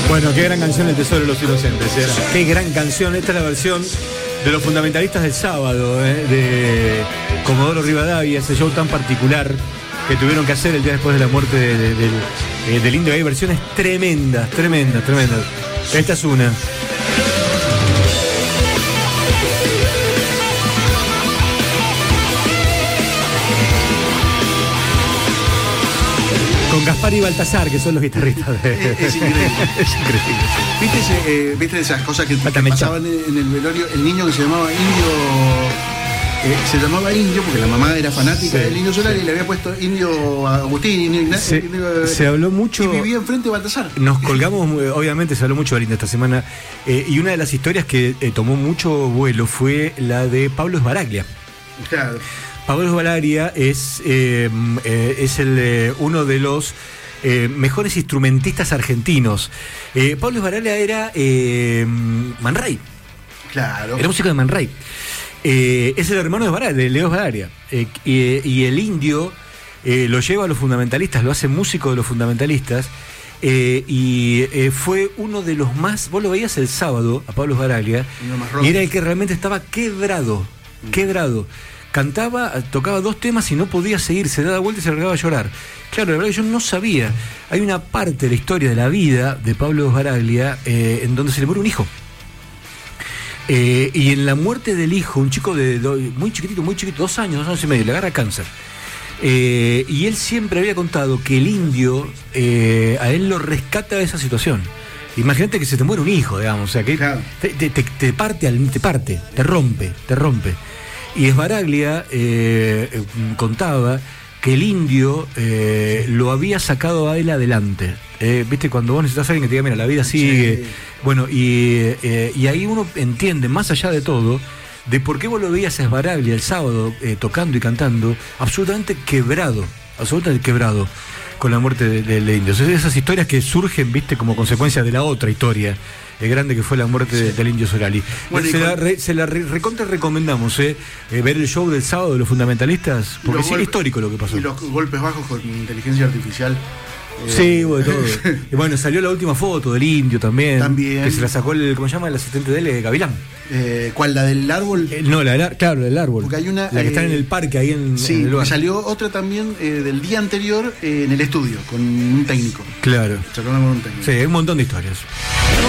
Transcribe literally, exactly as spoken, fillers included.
Bueno, qué gran canción El Tesoro de los Inocentes. ¿eh? Qué gran canción. Esta es la versión de los fundamentalistas del sábado, ¿eh? De Comodoro Rivadavia, ese show tan particular que tuvieron que hacer el día después de la muerte de, de, de, de, del Indio. Hay versiones tremendas, tremendas, tremendas. Esta es una. Con Gaspar y Baltasar, que son los guitarristas de... Es, es increíble. Es increíble. ¿Viste, ese, eh, ¿Viste esas cosas que, que pasaban en, en el velorio? El niño que se llamaba Indio... Eh, se llamaba Indio porque la mamá era fanática sí, del Indio Solari sí. Y le había puesto Indio Agustín, Indio Ignacio. Se, Indio, se habló mucho... Y vivía enfrente de Baltasar. Nos colgamos, obviamente se habló mucho de Indio esta semana. Eh, y una de las historias que eh, tomó mucho vuelo fue la de Pablo Sbaraglia. Claro. Pablo Sbaraglia es, eh, eh, es el, eh, uno de los eh, mejores instrumentistas argentinos. Eh, Pablo Sbaraglia era eh, Man Ray. Claro. Era músico de Man Ray. Eh, es el hermano de, Sbaraglia, de Leo Sbaraglia. Eh, y, y el Indio eh, lo lleva a los fundamentalistas, lo hace músico de los fundamentalistas. Eh, y eh, fue uno de los más. Vos lo veías el sábado a Pablo Sbaraglia. Y era el que realmente estaba quebrado. Mm. Quebrado. Cantaba, tocaba dos temas y no podía seguir, se daba vuelta y se largaba a llorar. Claro, la verdad que yo no sabía. Hay una parte de la historia de la vida de Pablo Sbaraglia eh, en donde se le muere un hijo. Eh, y en la muerte del hijo, un chico de do, muy chiquitito, muy chiquito, dos años, dos años y medio, le agarra cáncer. Eh, y él siempre había contado que el Indio eh, a él lo rescata de esa situación. Imagínate que se te muere un hijo, digamos, o sea que claro. te, te, te, te parte, te parte, te rompe, te rompe. Y Sbaraglia eh, contaba que el Indio eh, lo había sacado a él adelante. Eh, ¿Viste? Cuando vos necesitas a alguien que te diga, mira, la vida sigue. Sí. Bueno, y, eh, y ahí uno entiende, más allá de todo, de por qué vos lo veías a Sbaraglia el sábado eh, tocando y cantando, absolutamente quebrado, absolutamente quebrado con la muerte del de, de Indio. O sea, esas historias que surgen, viste, como consecuencia de la otra historia. El grande que fue la muerte sí. de, del Indio Solari. Bueno, se, con... la re, se la re, recontra recomendamos eh, eh, ver el show del sábado de los fundamentalistas, porque es histórico lo que pasó. Y los golpes bajos con inteligencia artificial. Eh, sí, bueno, todo. Y bueno, salió la última foto del Indio también. También. Que se la sacó el, ¿cómo se llama? El asistente de él, Gavilán. Eh, ¿Cuál? ¿La del árbol? Eh, no, la del, claro, la del árbol. Porque hay una. La que eh, está en el parque ahí en, sí, en el lugar. Salió otra también eh, del día anterior eh, en el estudio, con un técnico. Claro. Sacaron con un técnico. Sí, hay un montón de historias.